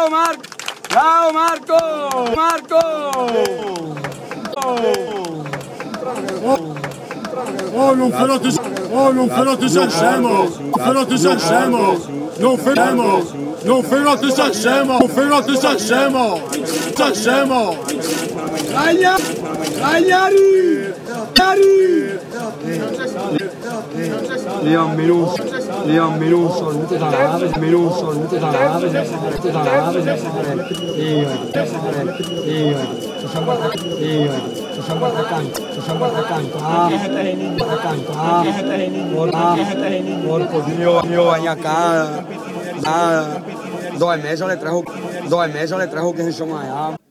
Ciao Marco! Ciao Marco! Marco! Oh, non fermate, sei scemo! Non fermate, sei scemo! Non fermate, sei scemo! Non fermate, sei scemo! Sei scemo! Ragnari! Leon Melon salute da nave, Melon salute da nave, ci siamo accanto, porco Dio, acá, 2 meses le trajo que se son allá.